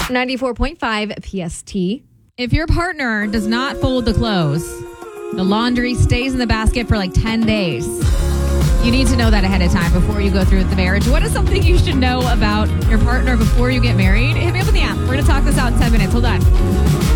94.5 PST. If your partner does not fold the clothes, the laundry stays in the basket for like 10 days. You need to know that ahead of time before you go through with the marriage. What is something you should know about your partner before you get married? Hit me up in the app. We're going to talk this out in 10 minutes. Hold on.